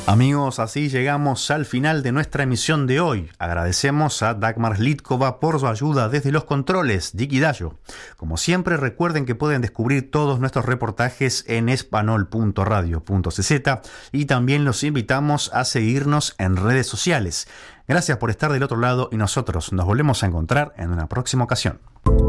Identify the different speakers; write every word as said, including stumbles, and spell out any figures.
Speaker 1: Amigos, así llegamos al final de nuestra emisión de hoy. Agradecemos a Dagmar Slitkova por su ayuda desde los controles, Dicky Dayo. Como siempre, recuerden que pueden descubrir todos nuestros reportajes en espanol punto radio punto c z y también los invitamos a seguirnos en redes sociales. Gracias por estar del otro lado y nosotros nos volvemos a encontrar en una próxima ocasión.